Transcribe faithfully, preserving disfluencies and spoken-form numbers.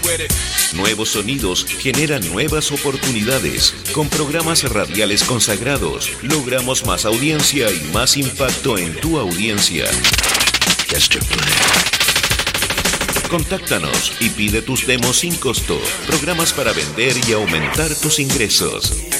Nuevos sonidos generan nuevas oportunidades. Con programas radiales consagrados, logramos más audiencia y más impacto en tu audiencia. Contáctanos y pide tus demos sin costo. Programas para vender y aumentar tus ingresos.